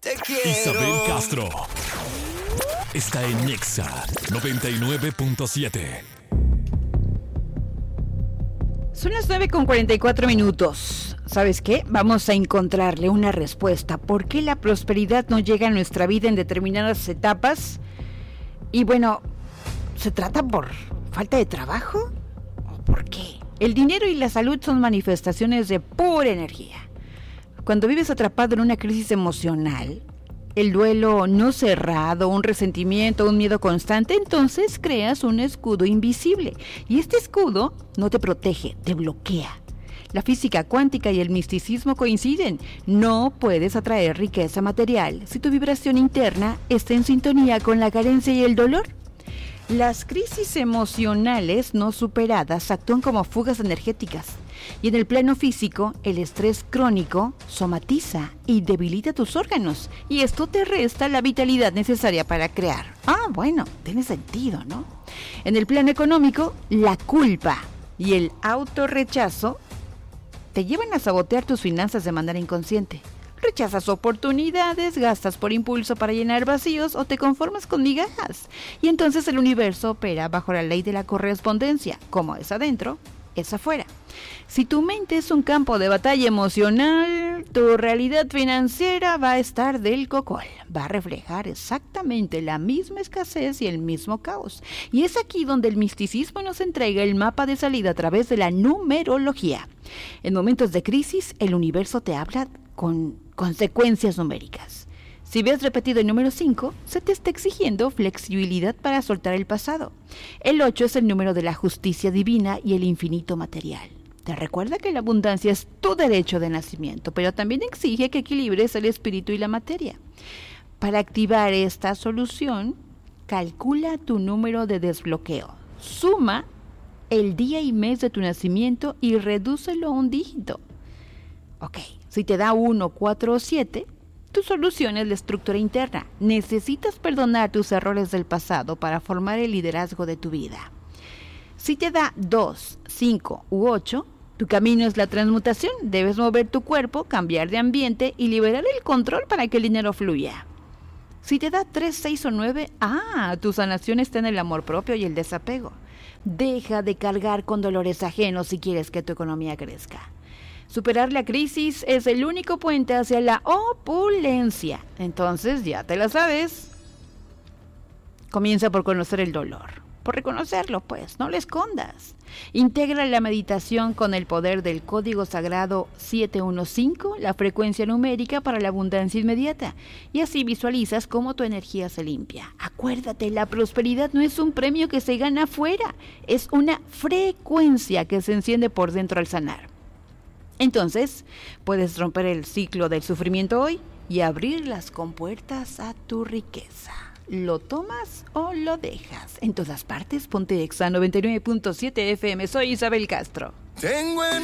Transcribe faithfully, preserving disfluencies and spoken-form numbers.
te quiero. Isabel Castro está en Nexa noventa y nueve punto siete. Son las nueve con cuarenta y cuatro minutos. ¿Sabes qué? Vamos a encontrarle una respuesta. ¿Por qué la prosperidad no llega a nuestra vida en determinadas etapas? Y bueno, ¿se trata por falta de trabajo? ¿O por qué? El dinero y la salud son manifestaciones de pura energía. Cuando vives atrapado en una crisis emocional, el duelo no cerrado, un resentimiento, un miedo constante, entonces creas un escudo invisible. Y este escudo no te protege, te bloquea. La física cuántica y el misticismo coinciden. No puedes atraer riqueza material si tu vibración interna está en sintonía con la carencia y el dolor. Las crisis emocionales no superadas actúan como fugas energéticas. Y en el plano físico, el estrés crónico somatiza y debilita tus órganos. Y esto te resta la vitalidad necesaria para crear. Ah, bueno, tiene sentido, ¿no? En el plano económico, la culpa y el autorrechazo te llevan a sabotear tus finanzas de manera inconsciente. Rechazas oportunidades, gastas por impulso para llenar vacíos o te conformas con migajas. Y entonces el universo opera bajo la ley de la correspondencia. Como es adentro, es afuera. Si tu mente es un campo de batalla emocional, tu realidad financiera va a estar del cocol. Va a reflejar exactamente la misma escasez y el mismo caos. Y es aquí donde el misticismo nos entrega el mapa de salida a través de la numerología. En momentos de crisis, el universo te habla con consecuencias numéricas. Si ves repetido el número cinco, se te está exigiendo flexibilidad para soltar el pasado. El ocho es el número de la justicia divina y el infinito material. Te recuerda que la abundancia es tu derecho de nacimiento, pero también exige que equilibres el espíritu y la materia. Para activar esta solución, calcula tu número de desbloqueo. Suma el día y mes de tu nacimiento y redúcelo a un dígito. Ok, si te da uno, cuatro o siete, tu solución es la estructura interna. Necesitas perdonar tus errores del pasado para formar el liderazgo de tu vida. Si te da dos, cinco u ocho, tu camino es la transmutación. Debes mover tu cuerpo, cambiar de ambiente y liberar el control para que el dinero fluya. Si te da tres, seis o nueve, ah, tu sanación está en el amor propio y el desapego. Deja de cargar con dolores ajenos si quieres que tu economía crezca. Superar la crisis es el único puente hacia la opulencia. Entonces ya te la sabes. Comienza por conocer el dolor. Por reconocerlo, pues, no lo escondas. Integra la meditación con el poder del código sagrado siete uno cinco, la frecuencia numérica para la abundancia inmediata. Y así visualizas cómo tu energía se limpia. Acuérdate, la prosperidad no es un premio que se gana afuera, es una frecuencia que se enciende por dentro al sanar. Entonces, puedes romper el ciclo del sufrimiento hoy y abrir las compuertas a tu riqueza. ¿Lo tomas o lo dejas? En todas partes, ponte Exa noventa y nueve punto siete F M. Soy Isabel Castro. Tengo en